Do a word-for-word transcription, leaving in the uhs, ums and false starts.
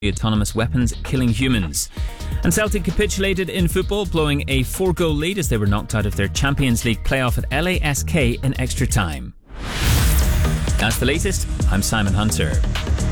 autonomous weapons killing humans. And Celtic capitulated in football, blowing a four-goal lead as they were knocked out of their Champions League playoff at L A S K in extra time. That's the latest. I'm Simon Hunter.